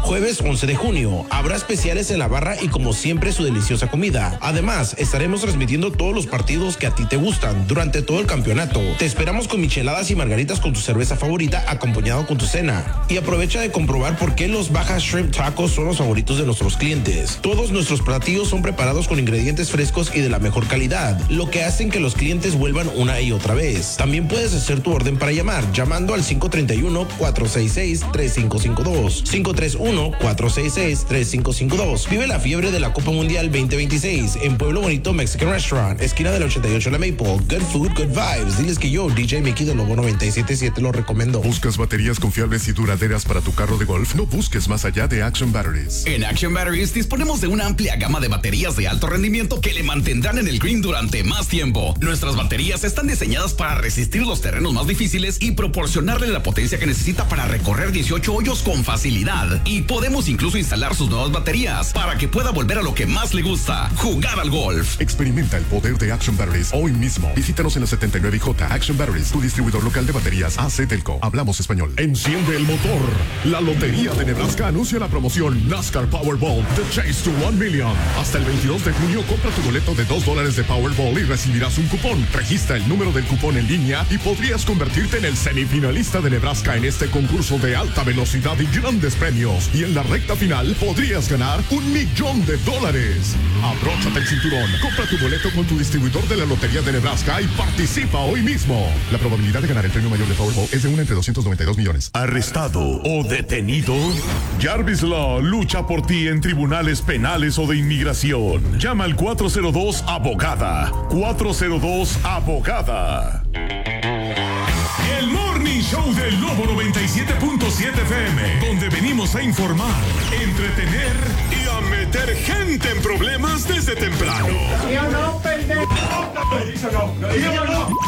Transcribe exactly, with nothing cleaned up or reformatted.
Jueves once de junio, habrá especiales en la barra y como siempre su deliciosa comida. Además, estaremos transmitiendo todos los partidos que a ti te gustan durante todo el campeonato. Te esperamos con micheladas y margaritas con tu cerveza favorita acompañado con tu cena. Y aprovecha de comprobar por qué los Baja Shrimp Tacos son los favoritos de nuestros clientes. Todos nuestros platillos son preparados con ingredientes frescos y de la mejor calidad, lo que hacen que los clientes vuelvan una y otra vez. También puedes hacer tu orden para llamar, llamando al cinco tres uno, cuatro seis seis, tres cinco cinco dos. cinco tres uno, cuatro seis seis, tres cinco cinco dos. Vive la fiebre de la Copa Mundial veinte veintiséis en Pueblo Bonito Mexican Restaurant, esquina del ochenta y ocho La Maple. Good food, good vibes. Diles que yo, D J Mickey de Lobo noventa y siete punto siete, lo recomiendo. ¿Buscas baterías confiables y duraderas para tu carro de golf? No busques más allá de Action Batteries. En Action Batteries disponemos de una amplia gama de baterías de alto rendimiento que le mantendrán en el green durante más tiempo. Nuestras baterías están diseñadas para resistir los terrenos más difíciles y proporcionarle la potencia que necesita para recorrer dieciocho hoyos con facilidad. Y podemos incluso instalar sus nuevas baterías para que pueda volver a lo que más le gusta, jugar al golf. Experimenta el poder de Action Batteries hoy mismo. Visítanos en la setenta y nueve y J Action Batteries, tu distribuidor local de baterías A C Telco. Hablamos español. Enciende el motor. La Lotería de Nebraska anuncia la promoción NASCAR Powerball The Chase to one million. Hasta el veintidós de junio compra tu boleto de dos dólares de Powerball y recibirás un cupón. Registra el número del cupón en línea y podrías convertirte en el semifinalista de Nebraska en este concurso de alta velocidad y grandes premios. Y en la recta final podrías ganar un millón de dólares. Abróchate el cinturón. Compra tu boleto con tu distribuidor de la Lotería de Nebraska y participa hoy mismo. La probabilidad de ganar el premio mayor de Powerball es de una entre doscientos noventa y dos millones. ¿Arrestado o detenido? Jarvis Law lucha por ti en tribunales penales o de inmigración. Llama al cuatro cero dos abogada. cuatro cero dos abogada. El Morning Show del Lobo noventa y siete punto siete F M, donde venimos a informar, entretener y a meter gente en problemas desde temprano. ¿Sí o no, pendejo?